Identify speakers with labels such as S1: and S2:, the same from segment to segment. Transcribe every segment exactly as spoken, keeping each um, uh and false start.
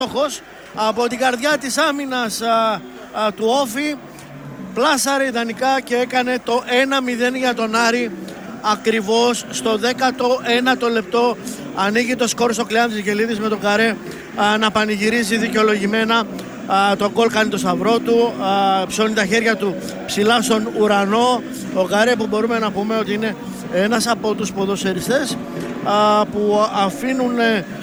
S1: Στόχος από την καρδιά της άμυνας α, α, του Όφη, πλάσαρε ιδανικά και έκανε το ένα μηδέν για τον Άρη. Ακριβώς στο δέκατο ένατο λεπτό ανοίγει το σκορ στο Κλεάνθης Γελίδης με τον Καρέ α, να πανηγυρίζει δικαιολογημένα. Α, το γκολ κάνει το σταυρό του, α, ψώνει τα χέρια του ψηλά στον ουρανό. Ο Καρέ, που μπορούμε να πούμε ότι είναι ένας από τους ποδοσφαιριστές α, που αφήνουν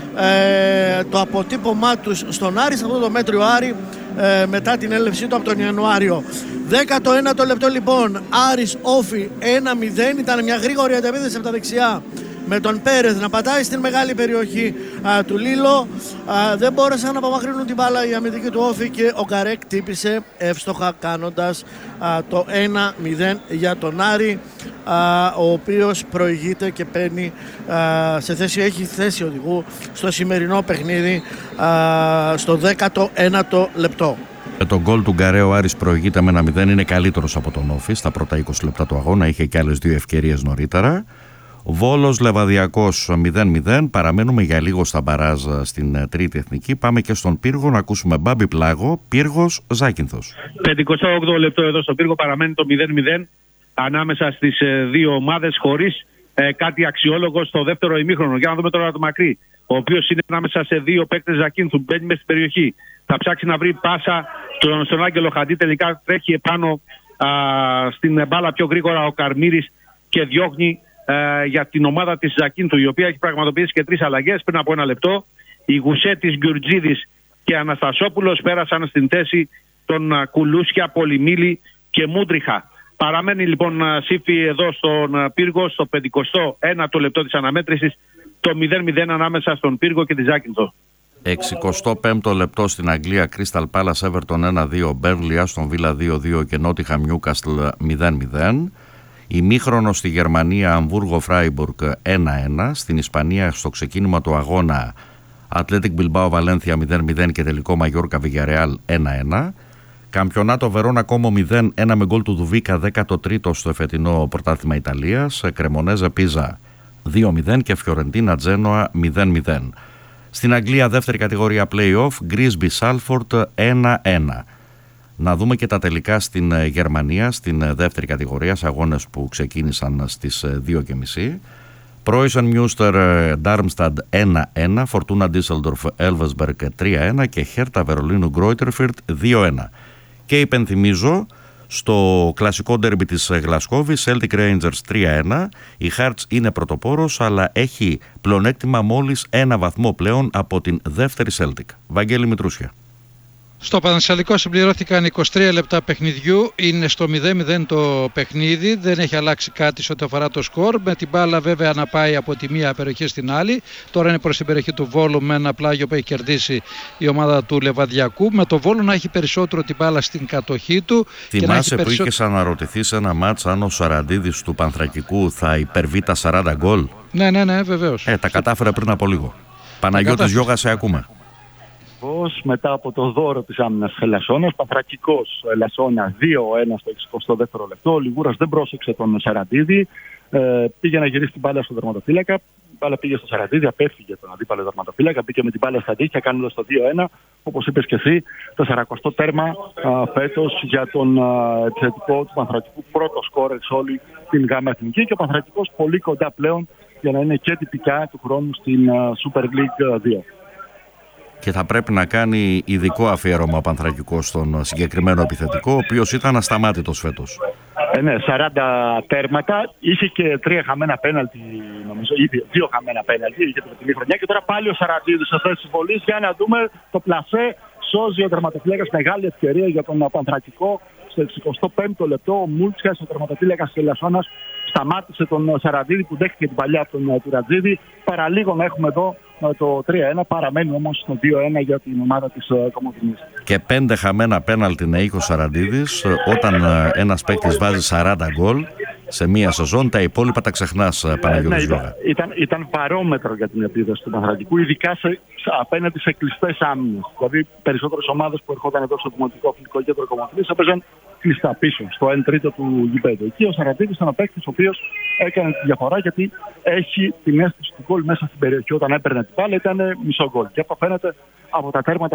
S1: ε, το αποτύπωμά τους στον Άρη, σε αυτό το μέτριο Άρη, ε, μετά την έλευσή του από τον Ιανουάριο. δέκατο ένατο λεπτό λοιπόν, Άρης Όφη ένα μηδέν. Ήταν μια γρήγορη αντεπίθεση από τα δεξιά με τον Πέρεθ να πατάει στην μεγάλη περιοχή α, του Λίλο. Α, δεν μπόρεσαν να απομακρύνουν την μπάλα η αμυντική του Όφη και ο Γκαρέκ τύπησε εύστοχα, κάνοντας α, το ένα μηδέν για τον Άρη, α, ο οποίος προηγείται και παίρνει α, σε θέση, έχει θέση οδηγού στο σημερινό παιχνίδι α, στο δέκατο ένατο λεπτό.
S2: Με τον γκολ του Γκαρέ ο Άρης προηγείται με ένα μηδέν, είναι καλύτερος από τον Όφη στα πρώτα είκοσι λεπτά του αγώνα, είχε και άλλες δύο ευκαιρίες νωρίτερα. Βόλος Λεβαδιακός μηδέν μηδέν. Παραμένουμε για λίγο στα μπαράζ στην Τρίτη Εθνική. Πάμε και στον Πύργο να ακούσουμε Μπάμπη Πλάγο. Πύργος Ζάκυνθος.
S3: πενηκοστό όγδοο λεπτό εδώ στο Πύργο, παραμένει το μηδέν μηδέν ανάμεσα στις δύο ομάδες, χωρίς ε, κάτι αξιόλογο στο δεύτερο ημίχρονο. Για να δούμε τώρα το Μακρύ, ο οποίος είναι ανάμεσα σε δύο παίκτες Ζακύνθου. Μπαίνει μέσα στην περιοχή. Θα ψάξει να βρει πάσα στον, στον Άγγελο Χαντί. Τελικά τρέχει επάνω α, στην μπάλα πιο γρήγορα ο Καρμύρης και διώχνει για την ομάδα της Ζακύνθου, η οποία έχει πραγματοποιήσει και τρεις αλλαγές πριν από ένα λεπτό. Οι Γουσέτης, Γκιουρτζίδης και Αναστασόπουλος πέρασαν στην θέση των Κουλούσια, Πολυμήλη και Μούντριχα. Παραμένει λοιπόν Σύφη εδώ στον Πύργο, στο πενηκοστό ένατο λεπτό της αναμέτρησης, το μηδέν μηδέν ανάμεσα στον Πύργο και τη Ζάκυνθο.
S2: εξηκοστό πέμπτο λεπτό στην Αγγλία, Crystal Palace Everton ένα δύο, Burnley Aston Villa δύο δύο και Nottingham Newcastle μηδέν μηδέν. Ημίχρονο στη Γερμανία, Αμβούργο Φράιμπουργκ ένα ένα. Στην Ισπανία, στο ξεκίνημα του αγώνα, Athletic Bilbao Valencia μηδέν μηδέν και τελικό Μαγιόρκα Villarreal ένα ένα. Καμπιονάτο Βερόνα Κόμο μηδέν ένα με γκολ του Δουβίκα, δέκατο τρίτο στο εφετινό πρωτάθλημα Ιταλίας. Κρεμονέζε Πίζα δύο μηδέν και Φιωρεντίνα Τζένοα μηδέν μηδέν. Στην Αγγλία, δεύτερη κατηγορία play-off, Γκρίσμπι Σάλφορντ ένα ένα. Να δούμε και τα τελικά στην Γερμανία, στην δεύτερη κατηγορία, σε αγώνες που ξεκίνησαν στις δύο και μισή. Πρόισεν Μιούστερ Ντάρμσταντ ένα ένα, Φορτούνα Ντίσελντορφ Έλβεσμπεργκ τρία ένα και Χέρτα Βερολίνου Γκρόιτερφιρτ δύο ένα. Και υπενθυμίζω, στο κλασικό ντέρμπι της Γλασκόβης, Celtic Rangers τρία ένα, η Hearts είναι πρωτοπόρος, αλλά έχει πλεονέκτημα μόλις ένα βαθμό πλέον από την δεύτερη Celtic. Βαγγέλη Μητρούσια.
S4: Στο Πανσαλικό συμπληρώθηκαν είκοσι τρία λεπτά παιχνιδιού, είναι στο μηδέν μηδέν το παιχνίδι, δεν έχει αλλάξει κάτι σε ό,τι αφορά το σκορ, με την μπάλα βέβαια να πάει από τη μία περιοχή στην άλλη. Τώρα είναι προς την περιοχή του Βόλου με ένα πλάγιο που έχει κερδίσει η ομάδα του Λεβαδιακού, με το Βόλο να έχει περισσότερο την μπάλα στην κατοχή του.
S2: Θυμάσαι που
S4: περισσότερο...
S2: είχες αναρωτηθεί σε ένα μάτς αν ο Σαραντίδης του Πανθρακικού θα υπερβεί τα σαράντα γκολ?
S4: Ναι, ναι, ναι, βεβαίως.
S2: Ε, τα κατάφερε πριν από λίγο. Παναγιώτης Γιώγα, σε ακούμε.
S5: Μετά από το δώρο της άμυνας Ελασσόνας, Πανθρακικός Ελασσόνα δύο ένα στο εξηκοστό δεύτερο λεπτό. Ο Λιγούρας δεν πρόσεξε τον Σαραντίδη, ε, πήγε να γυρίσει την μπάλα στον τερματοφύλακα. Η μπάλα πήγε στο Σαραντίδη, απέφυγε τον αντίπαλο τερματοφύλακα, μπήκε με την μπάλα στα δίχτυα, κάνοντας το δύο ένα. Όπως είπες και εσύ, το σαρακοστό τέρμα α, φέτος για τον α, επιθετικό του Πανθρακικού, πρώτο σκόρερ σε όλη την ΓΑΜΑ Εθνική, και ο Πανθρακικός πολύ κοντά πλέον για να είναι και τυπικά του χρόνου στην α, Super League δύο.
S2: Και θα πρέπει να κάνει ειδικό αφιέρωμα ο Πανθρακικός στον συγκεκριμένο επιθετικό, ο οποίος ήταν ασταμάτητος φέτος.
S5: Ε, ναι, σαράντα τέρματα, είχε και τρία χαμένα πέναλτι, νομίζω, ή δύο χαμένα πέναλτι, είχε την πρώτη χρονιά, και τώρα πάλι ο Σαραντίδης σε θέση βολής, για να δούμε το πλασέ, σώζει ο τερματοφύλακας, μεγάλη ευκαιρία για τον Πανθρακικό. Στο εξηκοστό πέμπτο λεπτό, ο Μούλτσιας, ο τερματοφύλακας της Ελασσόνας, σταμάτησε τον Σαραντίδη που δέχτηκε την παλιά από τον Τουρατζίδη. Παραλίγο να έχουμε εδώ το τρία ένα, παραμένει όμως το δύο ένα για την ομάδα της Κομοτηνής.
S2: Και πέντε χαμένα πέναλτι να είχε ο Σαραντίδης. Όταν ένας παίκτης βάζει σαράντα γκολ σε μία σεζόν, τα υπόλοιπα τα ξεχνάς, Παναγιώτη Γιώγα.
S5: Ναι, ήταν, ήταν παρόμετρο για την επίδοση του Πανθρακικού, ειδικά σε, απέναντι σε κλειστές άμυνες. Δηλαδή, περισσότερες ομάδες που ερχόταν εδώ στο Δημοτικό Αθλητικό Κέντρο Κομοτηνής έπαιζαν κλειστά πίσω, στο ένα τρίτο του γηπέδου. Εκεί ο Σαραντίδης ήταν ο παίκτης ο οποίος έκανε τη διαφορά, γιατί έχει την αίσθηση του γκολ μέσα στην περιοχή. Όταν έπαιρνε την μπάλα ήταν μισό γκολ. Και αυτό φαίνεται από τα τέρματα